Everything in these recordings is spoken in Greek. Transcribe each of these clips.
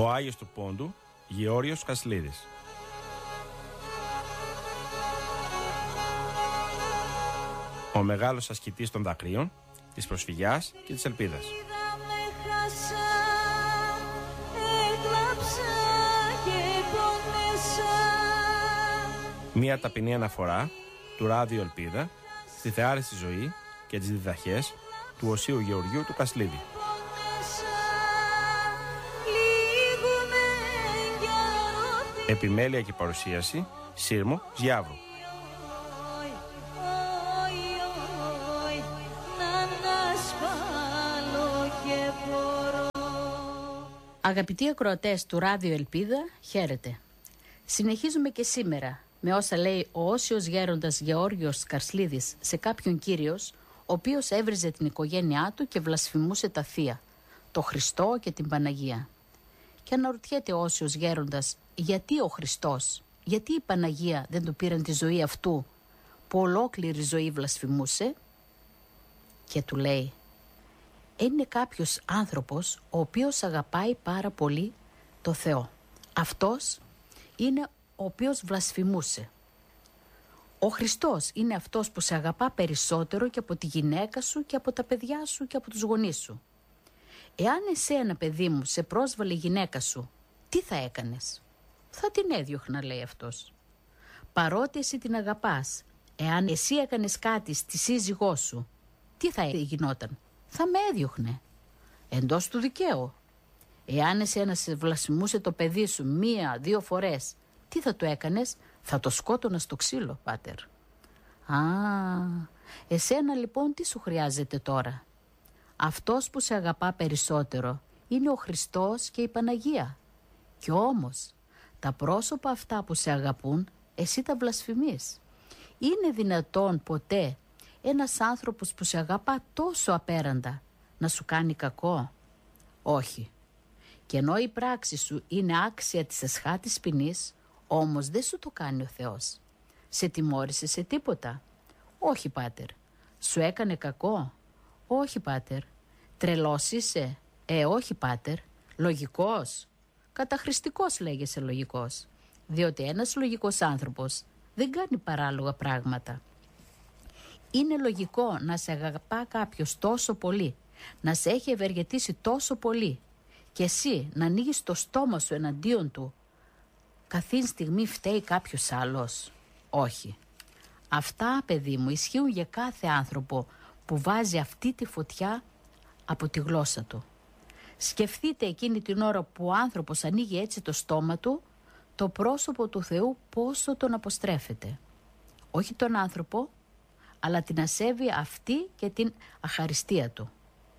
Ο Άγιος του Πόντου, Γεώργιος Κασλίδης. Ο μεγάλος ασκητής των δακρύων, της προσφυγιάς και της ελπίδας. Μία ταπεινή αναφορά του Ράδιο Ελπίδα στη θεάριστη ζωή και τις διδαχές του Οσίου Γεωργίου του Κασλίδη. Επιμέλεια και παρουσίαση Σύρμο Γιάβρου. Αγαπητοί ακροατές του Ράδιο Ελπίδα, χαίρετε. Συνεχίζουμε και σήμερα με όσα λέει ο όσιος γέροντας Γεώργιος Κασλίδης σε κάποιον Κύριος, ο οποίος έβριζε την οικογένειά του και βλασφημούσε τα θεία, το Χριστό και την Παναγία. Και αναρωτιέται ο όσιος γέροντας, γιατί ο Χριστός, γιατί η Παναγία δεν του πήραν τη ζωή αυτού που ολόκληρη ζωή βλασφημούσε? Και του λέει, είναι κάποιος άνθρωπος ο οποίος αγαπάει πάρα πολύ το Θεό. Αυτός είναι ο οποίος βλασφημούσε. Ο Χριστός είναι αυτός που σε αγαπά περισσότερο και από τη γυναίκα σου και από τα παιδιά σου και από τους γονείς σου. Εάν εσένα, παιδί μου, σε πρόσβαλε η γυναίκα σου, τι θα έκανες? Θα την έδιωχνα, λέει αυτός. Παρότι εσύ την αγαπάς, εάν εσύ έκανες κάτι στη σύζυγό σου, τι θα γινόταν? Θα με έδιωχνε. Εντός του δικαίου. Εάν εσένα σε βλασφημούσε το παιδί σου 1-2 φορές, τι θα το έκανες? Θα το σκότωνα στο ξύλο, πάτερ. Εσένα λοιπόν τι σου χρειάζεται τώρα? Αυτός που σε αγαπά περισσότερο είναι ο Χριστός και η Παναγία. Κι όμως τα πρόσωπα αυτά που σε αγαπούν, εσύ τα βλασφημείς. Είναι δυνατόν ποτέ ένας άνθρωπος που σε αγαπά τόσο απέραντα να σου κάνει κακό? Όχι. Και ενώ η πράξη σου είναι άξια της εσχάτης ποινής, όμως δεν σου το κάνει ο Θεός. Σε τιμώρησε σε τίποτα? Όχι, πάτερ. Σου έκανε κακό? Όχι, πάτερ. Τρελός είσαι? Όχι, πάτερ. Λογικός? Καταχρηστικός λέγεσαι λογικός. Διότι ένας λογικός άνθρωπος δεν κάνει παράλογα πράγματα. Είναι λογικό να σε αγαπά κάποιος τόσο πολύ, να σε έχει ευεργετήσει τόσο πολύ και εσύ να ανοίγεις το στόμα σου εναντίον του καθήν στιγμή φταίει κάποιος άλλος? Όχι. Αυτά, παιδί μου, ισχύουν για κάθε άνθρωπο που βάζει αυτή τη φωτιά από τη γλώσσα του. Σκεφτείτε εκείνη την ώρα που ο άνθρωπος ανοίγει έτσι το στόμα του, το πρόσωπο του Θεού πόσο τον αποστρέφεται. Όχι τον άνθρωπο, αλλά την ασέβεια αυτή και την αχαριστία του.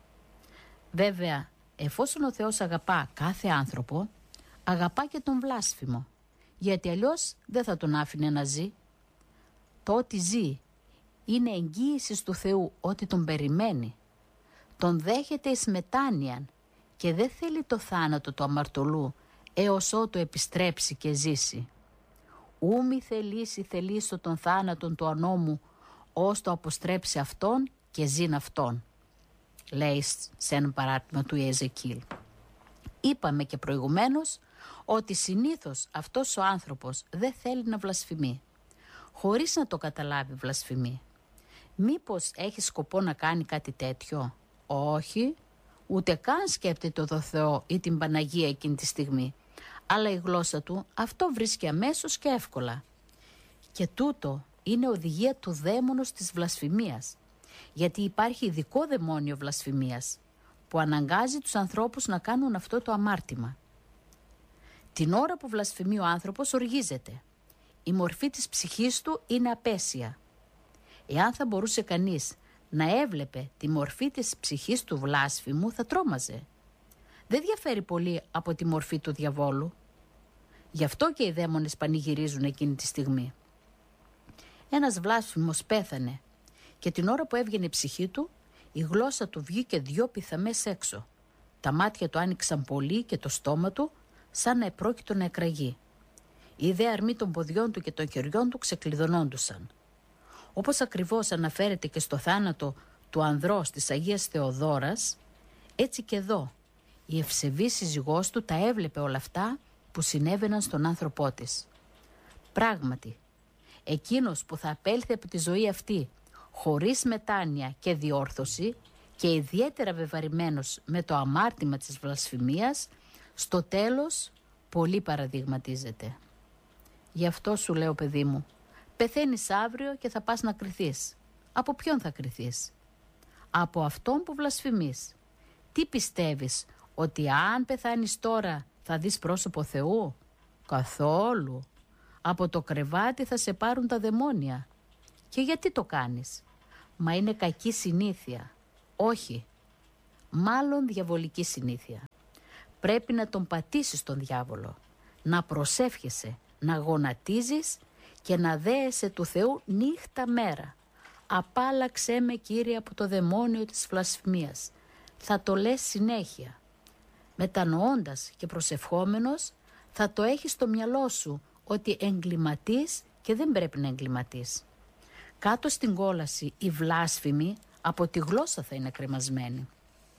Βέβαια, εφόσον ο Θεός αγαπά κάθε άνθρωπο, αγαπά και τον βλάσφημο, γιατί αλλιώς δεν θα τον άφηνε να ζει. Το ότι ζει είναι εγγύηση του Θεού ότι τον περιμένει. Τον δέχεται εις μετάνοιαν και δεν θέλει το θάνατο του αμαρτωλού έως ότου επιστρέψει και ζήσει. Ου μη θελήσει θελήσω τον θάνατον του ανώμου ως το αποστρέψει αυτόν και ζήν αυτόν, λέει σε ένα παράρτημα του Ιεζεκίλ. Είπαμε και προηγουμένως ότι συνήθως αυτός ο άνθρωπος δεν θέλει να βλασφημεί, χωρίς να το καταλάβει βλασφημεί. Μήπως έχει σκοπό να κάνει κάτι τέτοιο? Όχι, ούτε καν σκέπτεται το Θεό ή την Παναγία εκείνη τη στιγμή, αλλά η γλώσσα του αυτό βρίσκει αμέσως και εύκολα. Και τούτο είναι οδηγία του δαίμονος της βλασφημίας, γιατί υπάρχει ειδικό δαιμόνιο βλασφημίας που αναγκάζει τους ανθρώπους να κάνουν αυτό το αμάρτημα. Την ώρα που βλασφημεί ο άνθρωπος οργίζεται. Η μορφή της ψυχής του είναι απέσια. Εάν θα μπορούσε κανείς να έβλεπε τη μορφή της ψυχής του βλάσφημου, θα τρόμαζε. Δεν διαφέρει πολύ από τη μορφή του διαβόλου. Γι' αυτό και οι δαίμονες πανηγυρίζουν εκείνη τη στιγμή. Ένας βλάσφημος πέθανε και την ώρα που έβγαινε η ψυχή του, η γλώσσα του βγήκε 2 πιθαμές έξω. Τα μάτια του άνοιξαν πολύ και το στόμα του σαν να επρόκειτο να εκραγεί. Οι δε αρμοί των ποδιών του και των χεριών του ξεκλειδωνόντουσαν. Όπως ακριβώς αναφέρεται και στο θάνατο του ανδρός της Αγίας Θεοδόρας, έτσι και εδώ Η ευσεβή σύζυγός του τα έβλεπε όλα αυτά που συνέβαιναν στον άνθρωπό της. Πράγματι, εκείνος που θα απέλθει από τη ζωή αυτή χωρίς μετάνοια και διόρθωση και ιδιαίτερα βεβαρημένος με το αμάρτημα της βλασφημίας, στο τέλος πολύ παραδειγματίζεται. Γι' αυτό σου λέω, παιδί μου, πεθαίνεις αύριο και θα πας να κριθείς. Από ποιον θα κριθείς? Από αυτόν που βλασφημείς. Τι πιστεύεις, ότι αν πεθάνεις τώρα θα δεις πρόσωπο Θεού? Καθόλου. Από το κρεβάτι θα σε πάρουν τα δαιμόνια. Και γιατί το κάνεις? Μα είναι κακή συνήθεια. Όχι. Μάλλον διαβολική συνήθεια. Πρέπει να τον πατήσεις τον διάβολο. Να προσεύχεσαι, να γονατίζεις και να δέεσαι του Θεού νύχτα μέρα. Απάλαξέ με, Κύριε, από το δαιμόνιο της βλασφημίας. Θα το λες συνέχεια. Μετανοώντας και προσευχόμενος, θα το έχεις στο μυαλό σου ότι εγκληματείς και δεν πρέπει να εγκληματείς. Κάτω στην κόλαση οι βλάσφημοι από τη γλώσσα θα είναι κρεμασμένοι.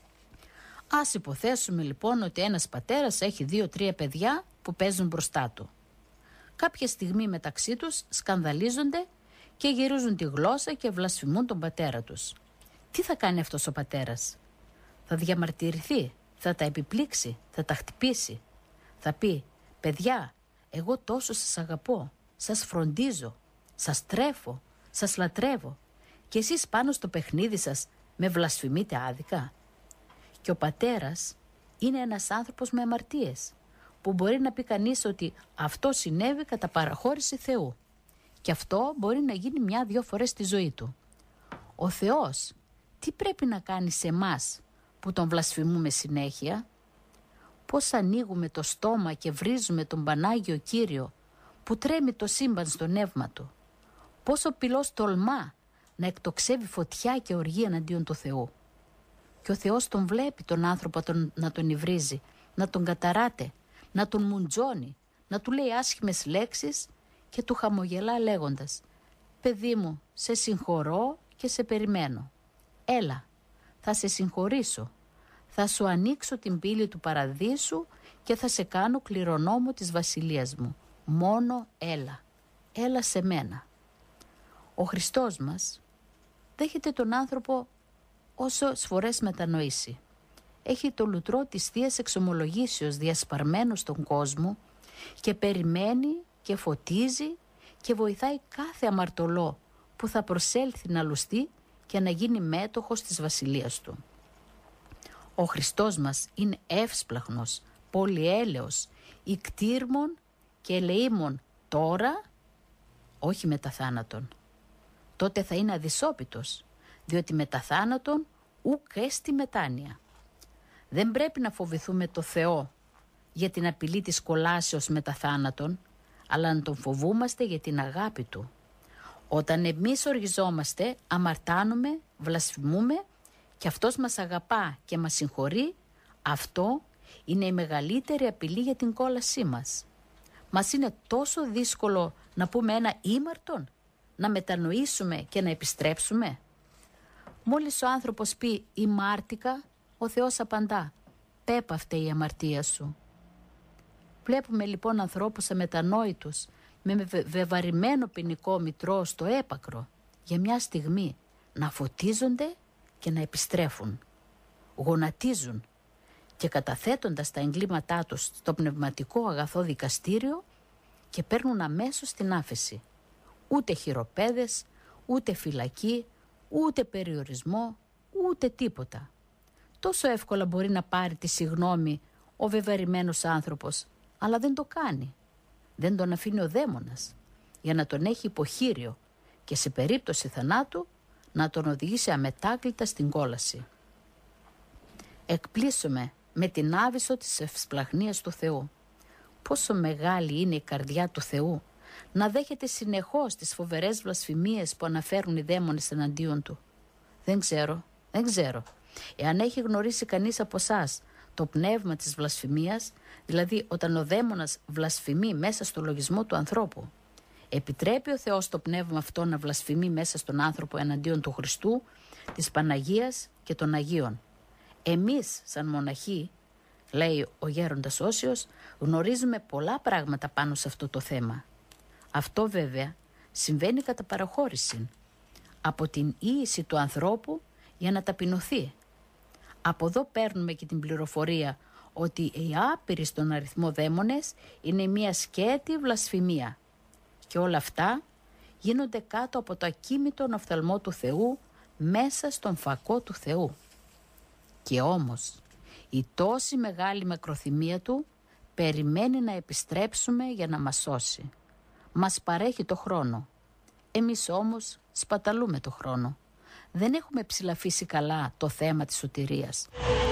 Ας υποθέσουμε λοιπόν ότι ένας πατέρας έχει 2-3 παιδιά που παίζουν μπροστά του. Κάποια στιγμή μεταξύ τους σκανδαλίζονται και γυρίζουν τη γλώσσα και βλασφημούν τον πατέρα τους. Τι θα κάνει αυτός ο πατέρας? Θα διαμαρτυρηθεί, θα τα επιπλήξει, θα τα χτυπήσει. Θα πει, παιδιά, εγώ τόσο σας αγαπώ, σας φροντίζω, σας τρέφω, σας λατρεύω και εσείς πάνω στο παιχνίδι σας με βλασφημείτε άδικα. Και ο πατέρας είναι ένας άνθρωπος με αμαρτίες, που μπορεί να πει κανείς ότι αυτό συνέβη κατά παραχώρηση Θεού. Και αυτό μπορεί να γίνει 1-2 φορές στη ζωή του. Ο Θεός τι πρέπει να κάνει σε εμάς που τον βλασφημούμε συνέχεια? Πώς ανοίγουμε το στόμα και βρίζουμε τον Πανάγιο Κύριο που τρέμει το σύμπαν στο νεύμα του? Πώς ο πυλός τολμά να εκτοξεύει φωτιά και οργή εναντίον του Θεού? Και ο Θεός τον βλέπει τον άνθρωπο να τον υβρίζει, να τον καταράται, να τον μουντζώνει, να του λέει άσχημες λέξεις και του χαμογελά λέγοντας, παιδί μου, σε συγχωρώ και σε περιμένω. Έλα, θα σε συγχωρήσω, θα σου ανοίξω την πύλη του παραδείσου και θα σε κάνω κληρονόμο της βασιλείας μου. Μόνο έλα, έλα σε μένα. Ο Χριστός μας δέχεται τον άνθρωπο όσες φορές μετανοήσει. Έχει το λουτρό της Θείας Εξομολογήσεως διασπαρμένο στον κόσμο και περιμένει και φωτίζει και βοηθάει κάθε αμαρτωλό που θα προσέλθει να λουστεί και να γίνει μέτοχος της βασιλείας του. Ο Χριστός μας είναι εύσπλαχνος, πολυέλεος, ικτήρμων και ελεήμων τώρα, όχι μετά θάνατον. Τότε θα είναι αδυσόπιτος, διότι μετά θάνατον ουκ έστι μετάνοια. Δεν πρέπει να φοβηθούμε το Θεό για την απειλή της κολάσεως μετά θάνατον, αλλά να τον φοβούμαστε για την αγάπη Του. Όταν εμείς οργιζόμαστε, αμαρτάνουμε, βλασφημούμε και Αυτός μας αγαπά και μας συγχωρεί, αυτό είναι η μεγαλύτερη απειλή για την κόλασή μας. Μας είναι τόσο δύσκολο να πούμε ένα ήμαρτον, να μετανοήσουμε και να επιστρέψουμε. Μόλις ο άνθρωπος πει «ημάρτηκα», ο Θεός απαντά «πέπαυτε η αμαρτία σου». Βλέπουμε λοιπόν ανθρώπους αμετανόητους με βεβαρημένο ποινικό μητρό στο έπακρο για μια στιγμή να φωτίζονται και να επιστρέφουν. Γονατίζουν και καταθέτοντας τα εγκλήματά τους στο πνευματικό αγαθό δικαστήριο και παίρνουν αμέσως την άφεση. Ούτε χειροπέδες, ούτε φυλακή, ούτε περιορισμό, ούτε τίποτα. Τόσο εύκολα μπορεί να πάρει τη συγνώμη ο βεβαρημένος άνθρωπος, αλλά δεν το κάνει. Δεν τον αφήνει ο δαίμονας για να τον έχει υποχείριο και σε περίπτωση θανάτου να τον οδηγήσει αμετάκλητα στην κόλαση. Εκπλήσωμε με την άβυσο της ευσπλαχνίας του Θεού. Πόσο μεγάλη είναι η καρδιά του Θεού να δέχεται συνεχώς τις φοβερές βλασφημίες που αναφέρουν οι δαίμονες εναντίον του. Δεν ξέρω. Εάν έχει γνωρίσει κανείς από εσάς το πνεύμα της βλασφημίας, δηλαδή όταν ο δαίμονας βλασφημεί μέσα στο λογισμό του ανθρώπου, επιτρέπει ο Θεός το πνεύμα αυτό να βλασφημεί μέσα στον άνθρωπο εναντίον του Χριστού, της Παναγίας και των Αγίων. Εμείς σαν μοναχοί λέει ο γέροντας Όσιος, γνωρίζουμε πολλά πράγματα πάνω σε αυτό το θέμα. Αυτό βέβαια συμβαίνει κατά παραχώρηση, από την ίηση του ανθρώπου για να ταπεινωθεί. Από εδώ παίρνουμε και την πληροφορία ότι οι άπειροι στον αριθμό δαίμονες είναι μια σκέτη βλασφημία και όλα αυτά γίνονται κάτω από το ακίμητον οφθαλμό του Θεού μέσα στον φακό του Θεού. Και όμως η τόση μεγάλη μακροθυμία του περιμένει να επιστρέψουμε για να μας σώσει. Μας παρέχει το χρόνο. Εμείς όμως σπαταλούμε το χρόνο. Δεν έχουμε ψηλαφίσει καλά το θέμα της σωτηρίας.